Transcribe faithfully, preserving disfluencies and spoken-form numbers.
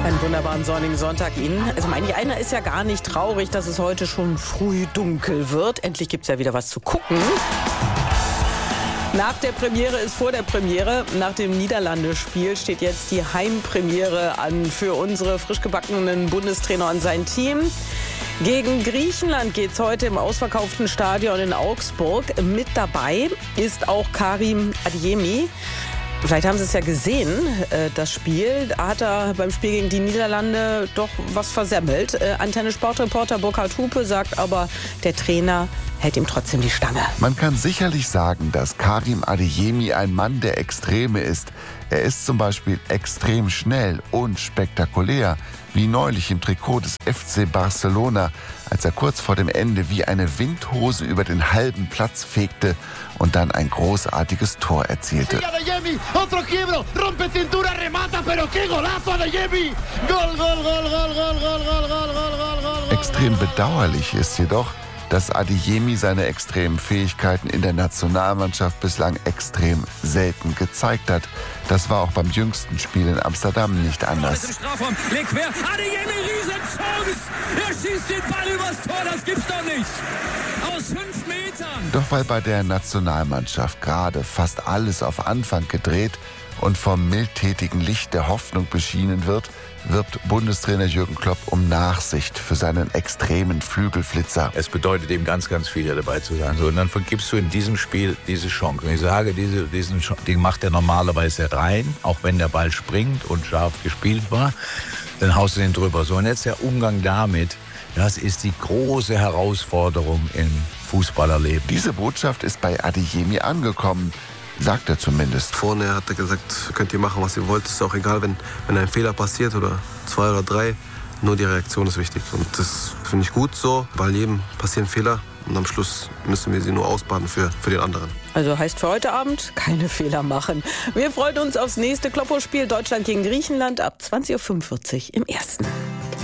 Einen wunderbaren sonnigen Sonntag Ihnen. Also manch einer ist ja gar nicht traurig, dass es heute schon früh dunkel wird. Endlich gibt es ja wieder was zu gucken. Nach der Premiere ist vor der Premiere. Nach dem Niederlande-Spiel steht jetzt die Heimpremiere an für unsere frisch gebackenen Bundestrainer und sein Team. Gegen Griechenland geht es heute im ausverkauften Stadion in Augsburg. Mit dabei ist auch Karim Adeyemi. Vielleicht haben Sie es ja gesehen, das Spiel. Da hat er beim Spiel gegen die Niederlande doch was versemmelt. Antenne-Sportreporter Burkhard Hupe sagt aber, der Trainer hält ihm trotzdem die Stange. Man kann sicherlich sagen, dass Karim Adeyemi ein Mann der Extreme ist. Er ist zum Beispiel extrem schnell und spektakulär, wie neulich im Trikot des F C Barcelona, als er kurz vor dem Ende wie eine Windhose über den halben Platz fegte und dann ein großartiges Tor erzielte. Extrem bedauerlich ist jedoch, dass Adeyemi seine extremen Fähigkeiten in der Nationalmannschaft bislang extrem selten gezeigt hat. Das war auch beim jüngsten Spiel in Amsterdam nicht anders. Adeyemi, Riesenchance! Er schießt den Ball übers Tor, das gibt's doch nicht! Aus fünf Metern! Doch weil bei der Nationalmannschaft gerade fast alles auf Anfang gedreht und vom mildtätigen Licht der Hoffnung beschienen wird, wirbt Bundestrainer Jürgen Klopp um Nachsicht für seinen extremen Flügelflitzer. Es bedeutet ihm ganz, ganz viel, dabei zu sein. So, und dann vergibst du in diesem Spiel diese Chance. Und ich sage, diese, diesen den macht er normalerweise rein, auch wenn der Ball springt und scharf gespielt war. Dann haust du den drüber. So, und jetzt der Umgang damit, das ist die große Herausforderung im Fußballerleben. Diese Botschaft ist bei Adeyemi angekommen. Sagt er zumindest. Vorne hat er gesagt, könnt ihr machen, was ihr wollt. Ist auch egal, wenn, wenn ein Fehler passiert oder zwei oder drei. Nur die Reaktion ist wichtig. Und das finde ich gut so. Bei jedem passieren Fehler. Und am Schluss müssen wir sie nur ausbaden für, für den anderen. Also heißt für heute Abend keine Fehler machen. Wir freuen uns aufs nächste Kloppo-Spiel Deutschland gegen Griechenland ab zwanzig Uhr fünfundvierzig im Ersten.